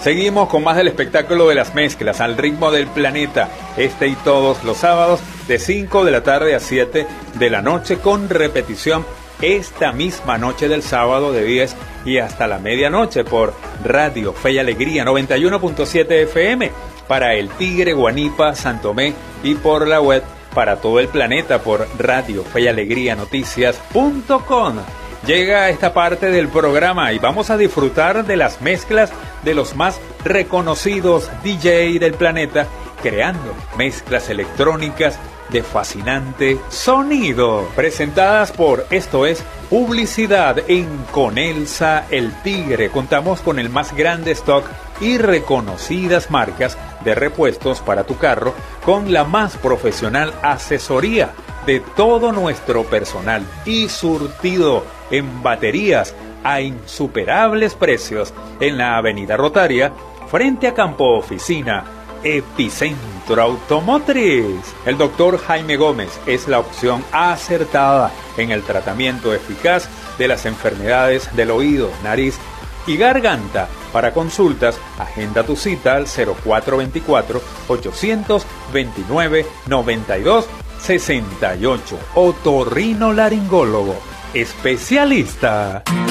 Seguimos con más del espectáculo de las mezclas al ritmo del planeta, este y todos los sábados de 5 de la tarde a 7 de la noche, con repetición esta misma noche del sábado de 10 y hasta la medianoche por Radio Fe y Alegría 91.7 FM para El Tigre, Guanipa, Santomé, y por la web para todo el planeta por Radio Fe y Alegría Noticias.com. Llega esta parte del programa y vamos a disfrutar de las mezclas de los más reconocidos DJ del planeta, creando mezclas electrónicas de fascinante sonido, presentadas por Esto es Publicidad en Conelsa El Tigre. Contamos con el más grande stock y reconocidas marcas de repuestos para tu carro, con la más profesional asesoría de todo nuestro personal y surtido en baterías a insuperables precios en la Avenida Rotaria, frente a Campo Oficina, Epicentro Automotriz. El doctor Jaime Gómez es la opción acertada en el tratamiento eficaz de las enfermedades del oído, nariz y garganta. Para consultas, agenda tu cita al 0424-829-9268. Otorrinolaringólogo, especialista.